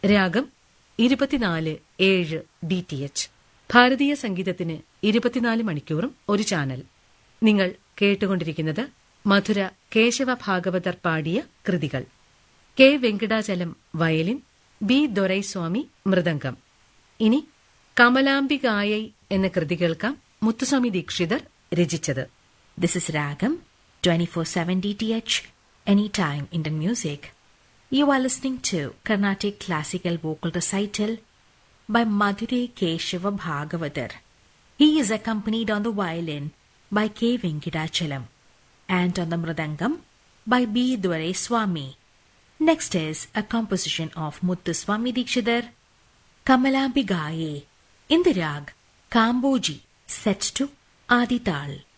രാഗം 24/7 DTH. ഭാരതീയ സംഗീതത്തിന് 24 മണിക്കൂറും ഒരു ചാനൽ. നിങ്ങൾ കേട്ടുകൊണ്ടിരിക്കുന്നത് മധുര കേശവ ഭാഗവതർ പാടിയ കൃതികൾ. K Venkatachalam violin, B Doraiswamy mridangam. ഇനി കമലാംബികായൈ എന്ന കൃതി കേൾക്കാം, മുത്തുസ്വാമി ദീക്ഷിതർ രചിച്ചത്. This is Ragam 24/7 DTH, anytime Indian music. You are listening to Carnatic Classical Vocal Recital by Madhure Keshava Bhagavatar. He is accompanied on the violin by K. Venkatachalam and on the mridangam by B. Dwareswamy. Next is a composition of Muthuswami Dikshidhar, Kamalambigaye, in the rag Kamboji, set to Adi Tal.